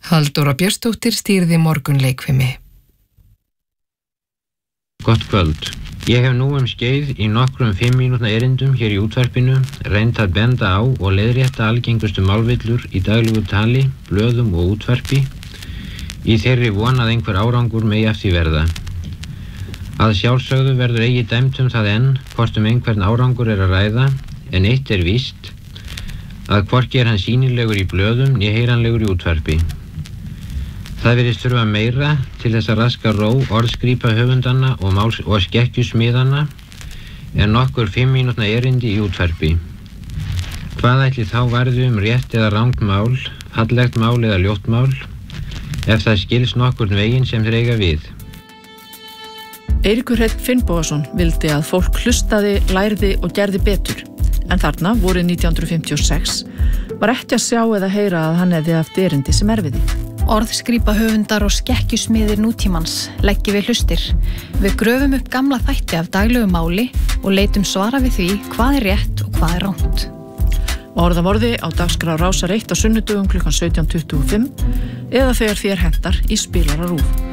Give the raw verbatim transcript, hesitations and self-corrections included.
Halldóra Björnsdóttir stýrði morgunleikfimi. Gott kvöld. Ég hef nú um skeið í nokkrum fimm mínútna erindum hér í útvarpinu reynt að benda á og leiðrétta algengustu málvillur í daglegu tali, blöðum og útvarpi í þeirri von að einhver árangur megi af því verða. Að sjálfsögðu verður eigi dæmt um það enn hvort um einhvern árangur er að ræða, en eitt er víst að hvorki er hann sýnilegur í blöðum né heyranlegur í útvarpi. Það virðist þurfa meira til þess að raska ró orðskrýpa höfundanna og, máls- og skekkjusmiðanna en nokkur fimm mínútna erindi í útvarpi. Hvað ætli þá varði um rétt eða rangt mál, fallegt mál eða ljótt mál, ef það skils nokkurn veginn sem þeir eiga við? Eiríkur Hreinn Finnbogason vildi að fólk hlustaði, lærði og gerði betur. En þarna, vorið nítján hundruð fimmtíu og sex, var ekki að sjá eða heyra að hann hefði haft erindi sem erfiði. Orðskrýpa höfundar og skekkjusmiðir nútímans leggi við hlustir. Við gröfum upp gamla þætti af daglegu máli og leitum svara við því hvað er rétt og hvað er rangt. Orð af orði á dagskrá Rásar eitt á sunnudögum klukkan sautján tuttugu og fimm eða þegar þér hentar í Spilara RÚV.